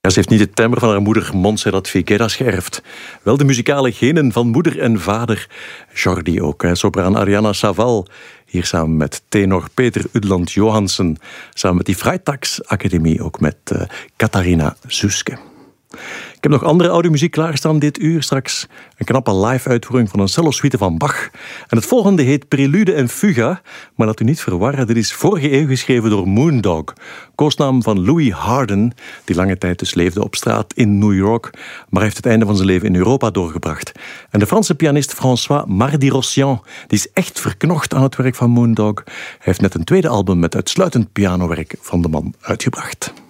Ja, ze heeft niet het timbre van haar moeder Montserrat Figueras geërfd. Wel de muzikale genen van moeder en vader Jordi ook. Sopraan Ariana Saval, hier samen met tenor Peter Udland Johansen. Samen met die Freitagsacademie, ook met Catharina Zuske. Ik heb nog andere oude muziek klaarstaan dit uur. Straks een knappe live-uitvoering van een cello-suite van Bach. En het volgende heet Prelude en Fuga. Maar laat u niet verwarren, dit is vorige eeuw geschreven door Moondog. Koosnaam van Louis Harden, die lange tijd dus leefde op straat in New York, maar heeft het einde van zijn leven in Europa doorgebracht. En de Franse pianist François Mardy-Rossian, die is echt verknocht aan het werk van Moondog. Hij heeft net een tweede album met uitsluitend pianowerk van de man uitgebracht.